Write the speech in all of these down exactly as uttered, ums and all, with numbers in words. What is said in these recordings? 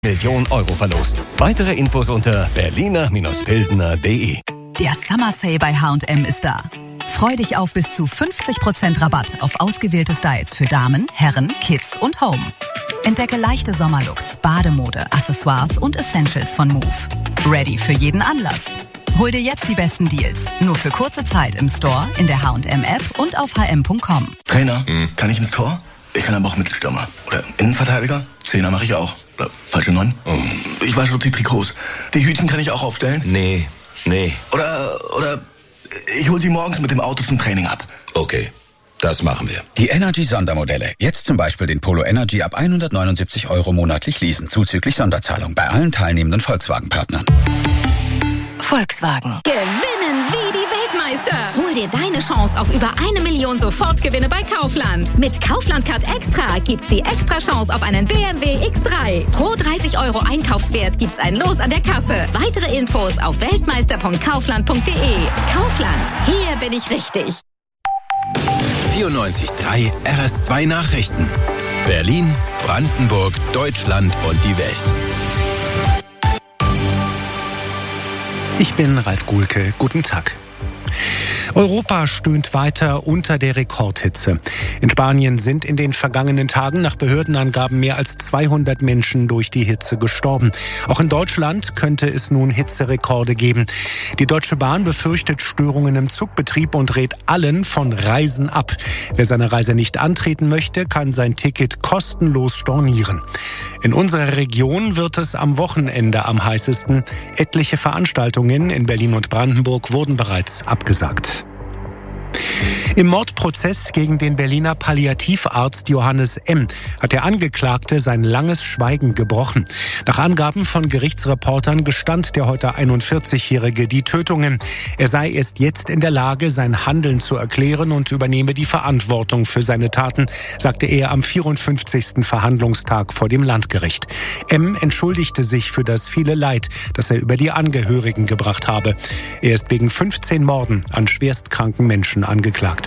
Million Euro verlost. Weitere Infos unter berliner Pilsener punkt de. Der Summer Sale bei H und M ist da. Freu dich auf bis zu fünfzig Prozent Rabatt auf ausgewählte Styles für Damen, Herren, Kids und Home. Entdecke leichte Sommerlooks, Bademode, Accessoires und Essentials von Move. Ready für jeden Anlass. Hol dir jetzt die besten Deals. Nur für kurze Zeit im Store, in der H und M App und auf h m punkt com. Trainer, hm. kann ich ins Tor? Ich kann aber auch Mittelstürmer. Oder Innenverteidiger? Zehner mache ich auch. Oder falsche Neun? Oh. Ich wasche die Trikots. Die Hütchen kann ich auch aufstellen? Nee, nee. Oder, oder ich hole sie morgens mit dem Auto zum Training ab. Okay, das machen wir. Die Energy-Sondermodelle. Jetzt zum Beispiel den Polo Energy ab hundertneunundsiebzig Euro monatlich leasen, zuzüglich Sonderzahlung bei allen teilnehmenden Volkswagen-Partnern. Volkswagen. Gewinnen wie die Weltmeister. Hol dir deine Chance auf über eine Million Sofortgewinne bei Kaufland. Mit Kaufland Card Extra gibt's die extra Chance auf einen B M W X drei. Pro dreißig Euro Einkaufswert gibt's ein Los an der Kasse. Weitere Infos auf weltmeister punkt kaufland punkt de. Kaufland. Hier bin ich richtig. vierundneunzig Komma drei R S zwei Nachrichten. Berlin, Brandenburg, Deutschland und die Welt. Ich bin Ralf Guhlke. Guten Tag. Europa stöhnt weiter unter der Rekordhitze. In Spanien sind in den vergangenen Tagen nach Behördenangaben mehr als zweihundert Menschen durch die Hitze gestorben. Auch in Deutschland könnte es nun Hitzerekorde geben. Die Deutsche Bahn befürchtet Störungen im Zugbetrieb und rät allen von Reisen ab. Wer seine Reise nicht antreten möchte, kann sein Ticket kostenlos stornieren. In unserer Region wird es am Wochenende am heißesten. Etliche Veranstaltungen in Berlin und Brandenburg wurden bereits abgesagt. Im Mordprozess gegen den Berliner Palliativarzt Johannes M. hat der Angeklagte sein langes Schweigen gebrochen. Nach Angaben von Gerichtsreportern gestand der heute einundvierzigjährige die Tötungen. Er sei erst jetzt in der Lage, sein Handeln zu erklären und übernehme die Verantwortung für seine Taten, sagte er am vierundfünfzigsten Verhandlungstag vor dem Landgericht. M. entschuldigte sich für das viele Leid, das er über die Angehörigen gebracht habe. Er ist wegen fünfzehn Morden an schwerstkranken Menschen angeklagt.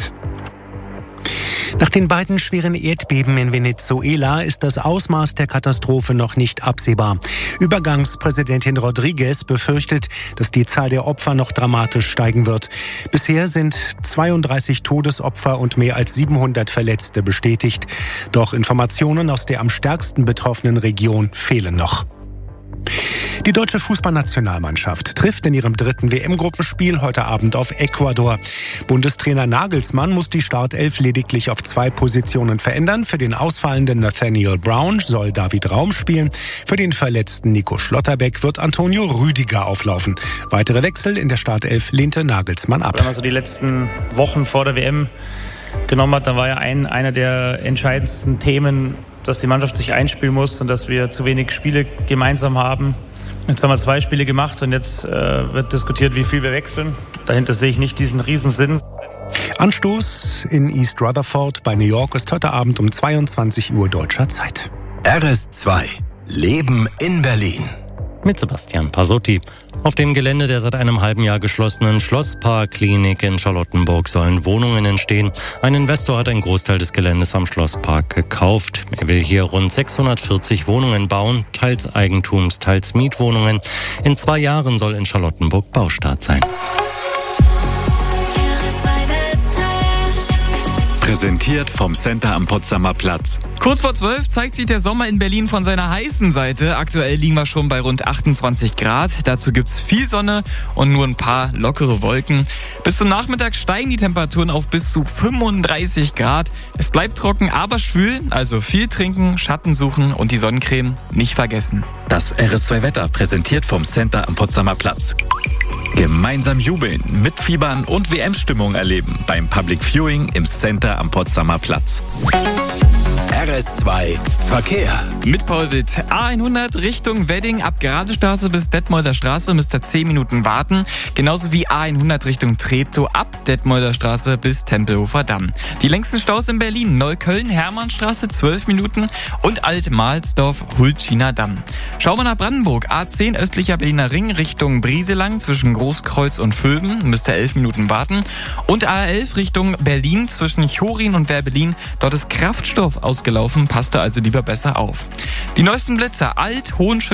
Nach den beiden schweren Erdbeben in Venezuela ist das Ausmaß der Katastrophe noch nicht absehbar. Übergangspräsidentin Rodriguez befürchtet, dass die Zahl der Opfer noch dramatisch steigen wird. Bisher sind zweiunddreißig Todesopfer und mehr als siebenhundert Verletzte bestätigt. Doch Informationen aus der am stärksten betroffenen Region fehlen noch. Die deutsche Fußballnationalmannschaft trifft in ihrem dritten W M-Gruppenspiel heute Abend auf Ecuador. Bundestrainer Nagelsmann muss die Startelf lediglich auf zwei Positionen verändern. Für den ausfallenden Nathaniel Brown soll David Raum spielen. Für den verletzten Nico Schlotterbeck wird Antonio Rüdiger auflaufen. Weitere Wechsel in der Startelf lehnte Nagelsmann ab. Wenn man so die letzten Wochen vor der W M genommen hat, dann war ja ein, einer der entscheidendsten Themen, dass die Mannschaft sich einspielen muss und dass wir zu wenig Spiele gemeinsam haben. Jetzt haben wir zwei Spiele gemacht und jetzt äh, wird diskutiert, wie viel wir wechseln. Dahinter sehe ich nicht diesen Riesensinn. Anstoß in East Rutherford bei New York ist heute Abend um zweiundzwanzig Uhr deutscher Zeit. R S zwei. Leben in Berlin. Mit Sebastian Pasotti. Auf dem Gelände der seit einem halben Jahr geschlossenen Schlosspark-Klinik in Charlottenburg sollen Wohnungen entstehen. Ein Investor hat einen Großteil des Geländes am Schlosspark gekauft. Er will hier rund sechshundertvierzig Wohnungen bauen, teils Eigentums, teils Mietwohnungen. In zwei Jahren soll in Charlottenburg Baustart sein. Präsentiert vom Center am Potsdamer Platz. Kurz vor zwölf zeigt sich der Sommer in Berlin von seiner heißen Seite. Aktuell liegen wir schon bei rund achtundzwanzig Grad. Dazu gibt's viel Sonne und nur ein paar lockere Wolken. Bis zum Nachmittag steigen die Temperaturen auf bis zu fünfunddreißig Grad. Es bleibt trocken, aber schwül. Also viel trinken, Schatten suchen und die Sonnencreme nicht vergessen. Das R S zwei Wetter präsentiert vom Center am Potsdamer Platz. Gemeinsam jubeln, mitfiebern und W M-Stimmung erleben beim Public Viewing im Center am Potsdamer Platz. R S zwei Verkehr. Mit Paul Witt. A hundert Richtung Wedding ab Geradestraße bis Detmolder Straße müsst ihr zehn Minuten warten. Genauso wie A hundert Richtung Treptow ab Detmolder Straße bis Tempelhofer Damm. Die längsten Staus in Berlin. Neukölln, Hermannstraße zwölf Minuten und Alt-Mahlsdorf, Hultschiner Damm. Schauen wir nach Brandenburg. A zehn östlicher Berliner Ring Richtung Brieselang zwischen Großkreuz und Völben müsst ihr elf Minuten warten. Und A elf Richtung Berlin zwischen Chorin und Werbelin. Dort ist Kraftstoff aus ausgelaufen, passte also lieber besser auf. Die neuesten Blitzer, Alt, Hohenschönhausen